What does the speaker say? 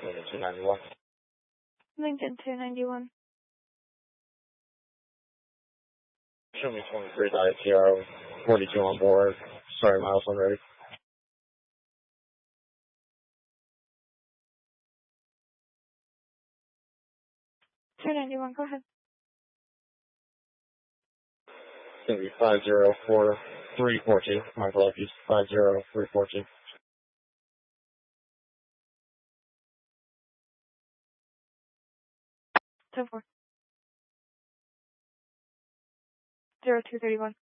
Lincoln 291. Lincoln 291. Show me 23 ITR, 42 on board. Sorry, miles when ready. $291, go ahead. It's going to be 504-314. My apologies, 50314. So 4. 0231.